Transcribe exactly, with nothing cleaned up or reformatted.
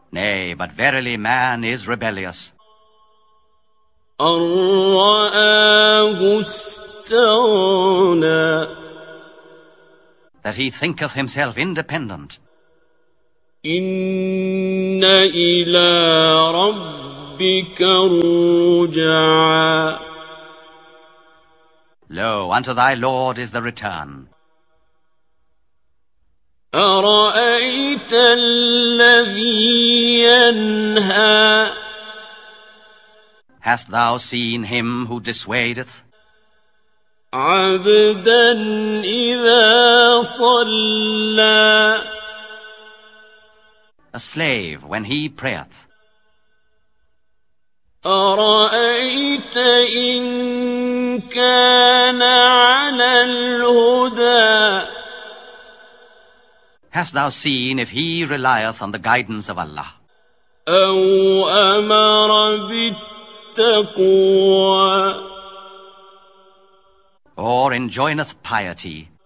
Nay, but verily man is rebellious. أن رآه استغنى That he thinketh himself independent. إن إلى ربك الرجعى Lo, unto thy Lord is the return. أرأيت الذي ينهى Hast thou seen him who dissuadeth? عبدا إذا صلى A slave when he prayeth. أرأيت إن كان على الهدى Hast thou seen if he relieth on the guidance of Allah? أو أمر بالتقوى Or enjoineth piety?